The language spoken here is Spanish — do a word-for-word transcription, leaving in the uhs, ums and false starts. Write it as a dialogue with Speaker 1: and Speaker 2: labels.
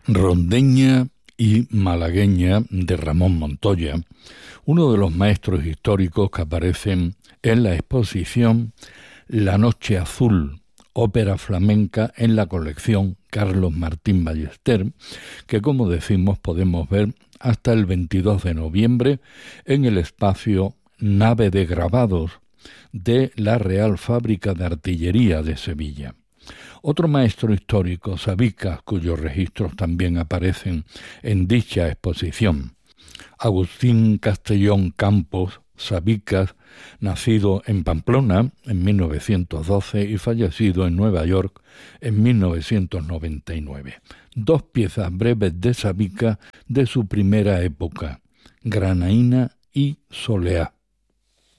Speaker 1: Rondeña y malagueña de Ramón Montoya, uno de los maestros históricos que aparecen en la exposición La Noche Azul, ópera flamenca en la colección Carlos Martín Ballester, que como decimos podemos ver hasta el veintidós de noviembre en el espacio Nave de Grabados de la Real Fábrica de Artillería de Sevilla. Otro maestro histórico, Sabicas, cuyos registros también aparecen en dicha exposición. Agustín Castellón Campos, Sabicas, nacido en Pamplona en mil novecientos doce y fallecido en Nueva York en mil novecientos noventa y nueve. Dos piezas breves de Sabicas de su primera época, Granaína y Soleá.